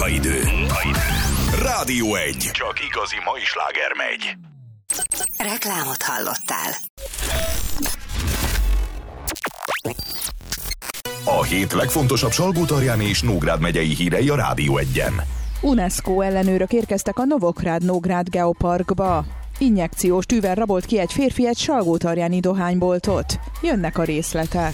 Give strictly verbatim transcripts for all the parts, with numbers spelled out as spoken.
Munkaidő. Munkaidő. Rádió egy. Csak igazi mai sláger megy. Reklámot hallottál. A hét legfontosabb Salgótarjáni és Nógrád megyei hírei a Rádió egyen. UNESCO ellenőrök érkeztek a Novográd-Nógrád geoparkba. Injekciós tűvel rabolt ki egy férfi egy salgótarjáni dohányboltot. Jönnek a részletek.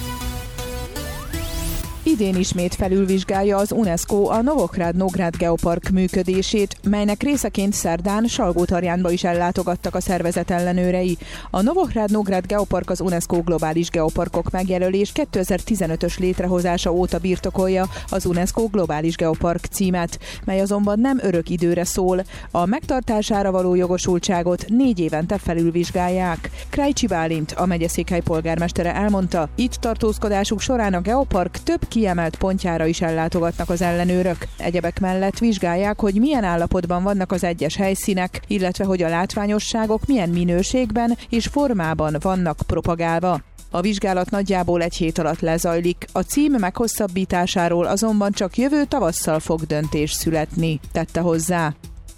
Idén ismét felülvizsgálja az UNESCO a Novográd-Nógrád geopark működését, melynek részeként szerdán Salgótarjánba is ellátogattak a szervezet ellenőrei. A Novográd-Nógrád geopark az UNESCO globális geoparkok megjelölés kétezer-tizenötös létrehozása óta birtokolja az UNESCO globális geopark címet, mely azonban nem örök időre szól. A megtartására való jogosultságot négy évente felülvizsgálják. Krajcsi Bálint, a megyeszékhely polgármestere elmondta, itt tartózkodásuk során a geopark több kiemelt pontjára is ellátogatnak az ellenőrök. Egyebek mellett vizsgálják, hogy milyen állapotban vannak az egyes helyszínek, illetve hogy a látványosságok milyen minőségben és formában vannak propagálva. A vizsgálat nagyjából egy hét alatt lezajlik, a cím meghosszabbításáról azonban csak jövő tavasszal fog döntés születni, tette hozzá.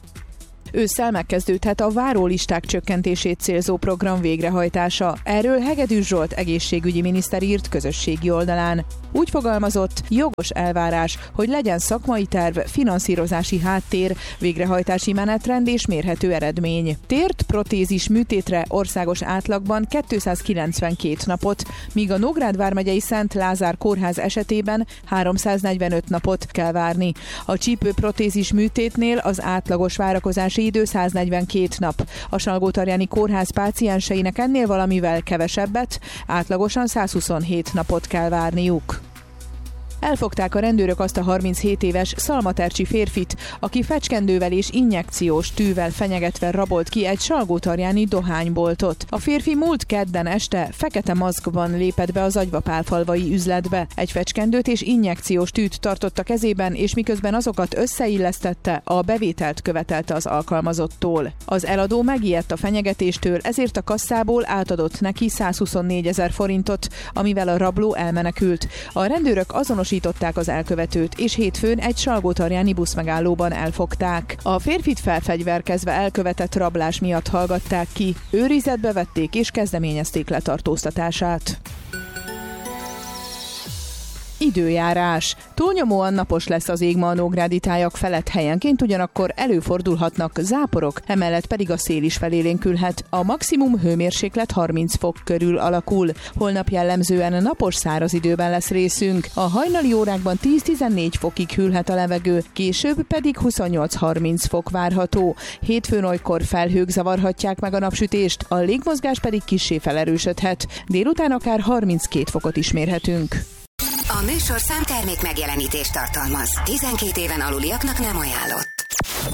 Ősszel megkezdődhet a várólisták csökkentését célzó program végrehajtása. Erről Hegedűs Zsolt egészségügyi miniszter írt közösségi oldalán. Úgy fogalmazott, jogos elvárás, hogy legyen szakmai terv, finanszírozási háttér, végrehajtási menetrend és mérhető eredmény. Tért protézis műtétre országos átlagban kétszázkilencvenkét napot, míg a Nógrád vármegyei Szent Lázár kórház esetében háromszáznegyvenöt napot kell várni. A csípőprotézis műtétnél az átlagos várakozási idő száznegyvenkét nap. A Salgótarjáni kórház pácienseinek ennél valamivel kevesebbet, átlagosan százhuszonhét napot kell várniuk. Elfogták a rendőrök azt a harminchét éves szalmatercsi férfit, aki fecskendővel és injekciós tűvel fenyegetve rabolt ki egy salgótarjáni dohányboltot. A férfi múlt kedden este fekete maszkban lépett be az agyvapálfalvai üzletbe. Egy fecskendőt és injekciós tűt tartott a kezében, és miközben azokat összeillesztette, a bevételt követelte az alkalmazottól. Az eladó megijedt a fenyegetéstől, ezért a kasszából átadott neki százhuszonnégyezer forintot, amivel a rabló elmenekült. A rendőrök azonos az elkövetőt, és hétfőn egy salgótarjáni buszmegállóban elfogták. A férfit felfegyverkezve elkövetett rablás miatt hallgatták ki, őrizetbe vették és kezdeményezték letartóztatását. Időjárás. Túlnyomóan napos lesz az ég ma a nógrádi tájak felett, helyenként ugyanakkor előfordulhatnak záporok, emellett pedig a szél is felélénkülhet. A maximum hőmérséklet harminc fok körül alakul. Holnap jellemzően napos száraz időben lesz részünk. A hajnali órákban tíz-tizennégy fokig hűlhet a levegő, később pedig huszonnyolc-harminc fok várható. Hétfőn olykor felhők zavarhatják meg a napsütést, a légmozgás pedig kissé felerősödhet. Délután akár harminckét fokot is mérhetünk. A műsorszám termék megjelenítést tartalmaz. tizenkét éven aluliaknak nem ajánlott.